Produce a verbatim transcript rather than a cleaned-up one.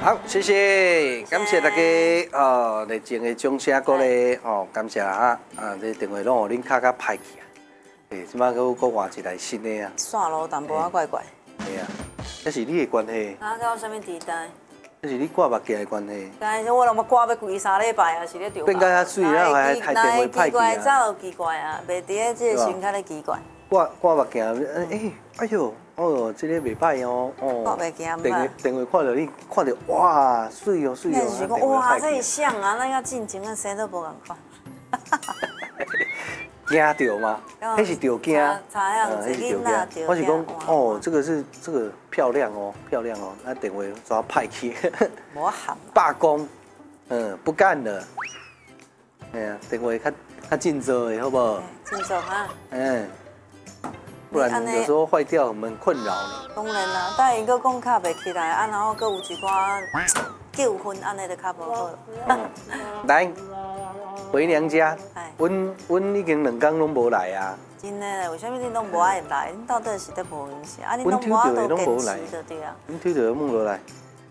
好，谢谢，感谢大家哦，热情的掌声鼓励哦，感谢啊啊，这电话拢互恁卡较歹去啊。诶，即摆佫佫换一台新的啊。 线路淡薄仔怪怪。 系啊，这是你的关系。 啊，叫什么地带？ 这是你挂目镜的关系。 但是我拢要挂要规三礼拜啊，是咧着。 变甲遐水，然后还还电话歹奇怪， 去啊。 早就奇怪啊，袂伫咧这个心较咧奇怪。 挂挂目镜，诶，哎呦，哦，这个袂歹哦，哦。 挂目镜电话电话看到你，看到哇，水哦水哦。 那是讲哇，这像啊，那个进前个生都无共款。 惊到吗？那是着惊。 查样子，囡仔着。 我是讲，哦，这个是这个漂亮哦，漂亮哦，那电话抓派去。 无喊。 罢工，嗯，不干了。哎呀，电话较较尽责的好不好？ 尽责啊。 嗯。不然有时候坏掉，我们困扰呢。 当然啦，但伊个讲卡袂起来，啊，然后佫有一寡纠纷，安尼就较无好。 来。回娘家，阮阮已经两工拢无来啊。 真的，为什么你拢无爱来？你到底是在无影啥？啊，你拢无法度坚持的对啊。 你推着梦落来。